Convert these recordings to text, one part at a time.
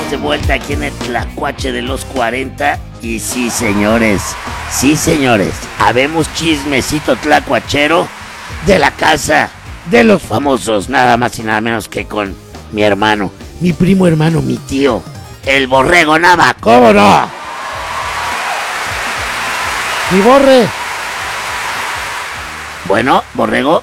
de vuelta aquí en el Tlacuache de los 40. Y sí, señores, habemos chismecito tlacuachero de la casa de los famosos, nada más y nada menos que con mi hermano, mi primo hermano, mi tío, el Borrego Nava. ¿Cómo no? Mi Borre. Bueno, Borrego.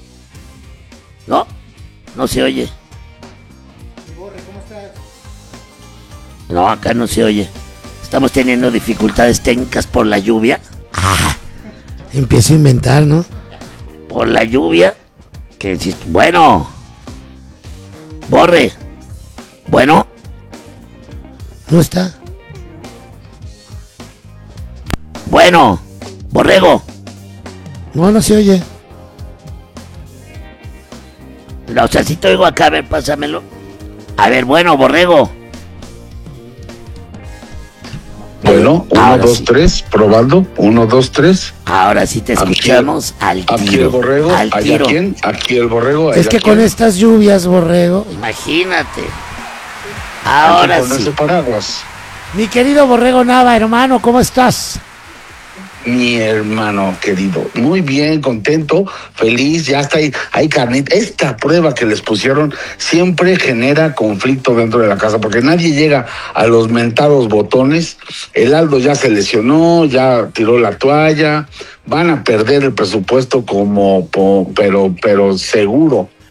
No se oye. Borre, ¿cómo estás? No, acá no se oye. Estamos teniendo dificultades técnicas por la lluvia. Empiezo a inventar, ¿no? Por la lluvia. Bueno. Borre. Bueno. ¿No está? Bueno. Borrego. No se oye. No, o sea, si te oigo acá, a ver, pásamelo. A ver, bueno, Borrego. Bueno, 1, 2, 3, probando. 1, 2, 3. Ahora sí te escuchamos al tiro. Aquí el Borrego, al allá tiro. quién, aquí el Borrego. Es que con estas lluvias, Borrego. Imagínate. Ahora sí. Paraguas. Mi querido Borrego Nava, hermano, ¿cómo estás? Mi hermano querido, muy bien, contento, feliz, ya está ahí, hay carnita. Esta prueba que les pusieron siempre genera conflicto dentro de la casa, porque nadie llega a los mentados botones. El Aldo ya se lesionó, ya tiró la toalla, van a perder el presupuesto pero seguro.